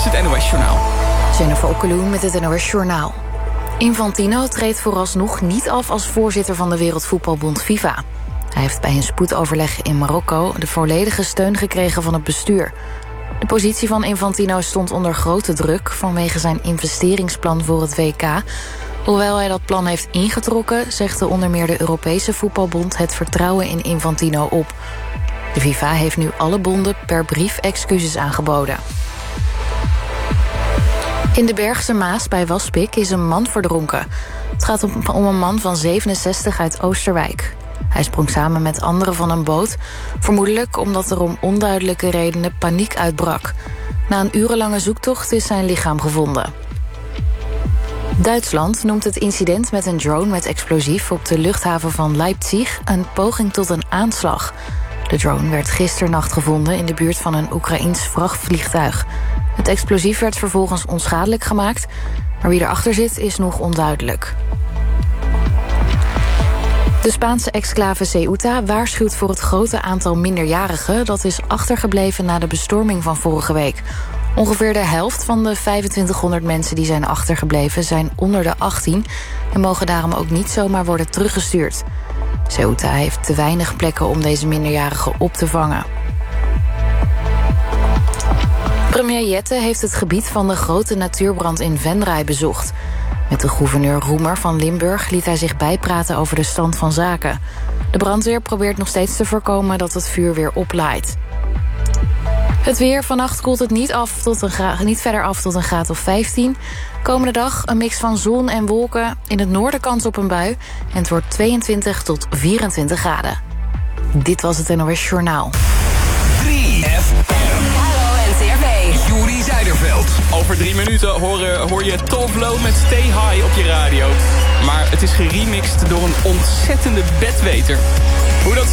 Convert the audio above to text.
is het NOS Journaal. Jennifer Okkeloen met het NOS Journaal. Infantino treedt vooralsnog niet af als voorzitter van de Wereldvoetbalbond FIFA. Hij heeft bij een spoedoverleg in Marokko de volledige steun gekregen van het bestuur. De positie van Infantino stond onder grote druk vanwege zijn investeringsplan voor het WK. Hoewel hij dat plan heeft ingetrokken, zegt onder meer de Europese Voetbalbond het vertrouwen in Infantino op. De FIFA heeft nu alle bonden per brief excuses aangeboden. In de Bergse Maas bij Waspik is een man verdronken. Het gaat om een man van 67 uit Oosterwijk. Hij sprong samen met anderen van een boot, vermoedelijk omdat er om onduidelijke redenen paniek uitbrak. Na een urenlange zoektocht is zijn lichaam gevonden. Duitsland noemt het incident met een drone met explosief op de luchthaven van Leipzig een poging tot een aanslag. De drone werd gisternacht gevonden in de buurt van een Oekraïens vrachtvliegtuig. Het explosief werd vervolgens onschadelijk gemaakt, maar wie erachter zit is nog onduidelijk. De Spaanse exclave Ceuta waarschuwt voor het grote aantal minderjarigen dat is achtergebleven na de bestorming van vorige week. Ongeveer de helft van de 2500 mensen die zijn achtergebleven zijn onder de 18 en mogen daarom ook niet zomaar worden teruggestuurd. Ceuta heeft te weinig plekken om deze minderjarigen op te vangen. Premier Jette heeft het gebied van de grote natuurbrand in Venray bezocht. Met de gouverneur Roemer van Limburg liet hij zich bijpraten over de stand van zaken. De brandweer probeert nog steeds te voorkomen dat het vuur weer oplaait. Het weer, vannacht koelt het niet verder af tot een graad of 15. Komende dag een mix van zon en wolken. In het noorden kans op een bui. En het wordt 22 tot 24 graden. Dit was het NOS Journaal. 3FM. Hallo NCRV. Juri Zijderveld. Over 3 minuten hoor je Tovlo met Stay High op je radio. Maar het is geremixed door een ontzettende bedweter. Hoe dat